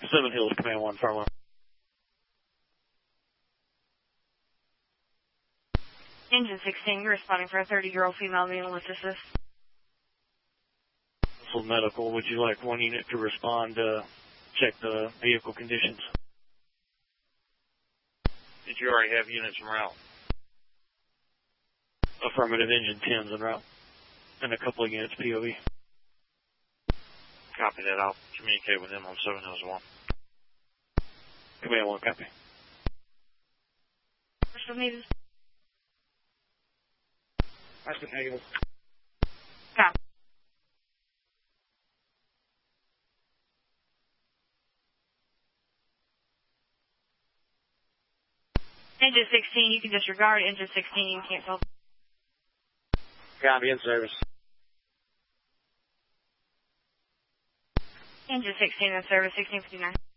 Seven Hills, Command 1, Farmland. Engine 16, you're responding for a 30-year-old female needing assist. Full medical, would you like one unit to respond to check the vehicle conditions? Did you already have units en route? Affirmative, engine 10's en route. And a couple of units POV. Copy that. I'll communicate with them on 7 Hills 1. Command 1, copy. Still needed. That's the negative. Copy. Engine 16, you can disregard. Engine 16, you can cancel. Copy, in service. Engine 16 in service, 1659.